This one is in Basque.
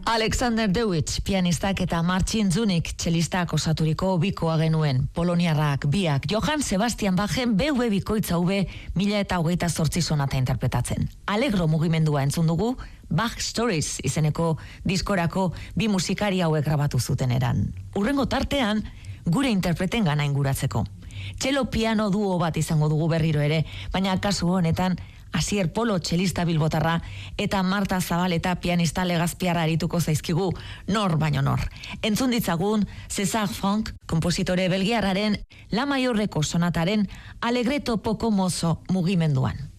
Alexander Deutsch pianistak eta Marcin Zunik txelistak osaturiko bikoa genuen. Poloniarrak biak Johann Sebastian Bachen BV bikoitza V 1028 sonata interpretatzen. Allegro mugimendua entzun dugu Bach Stories izeneko diskorako bi musikari hauek grabatu zuten eran. Hurrengo tartean gure interpreten gana inguratzeko. Txelo piano duo bat izango dugu berriro ere, baina kasu honetan Asier Polo txelista bilbotarra eta Marta Zabaleta pianista legazpiarra arituko zaizkigu nor baino nor. Entzun ditzagun César Franck, kompositore belgiarraren La Mayorreko sonataren Allegretto poco mozo mugimenduan.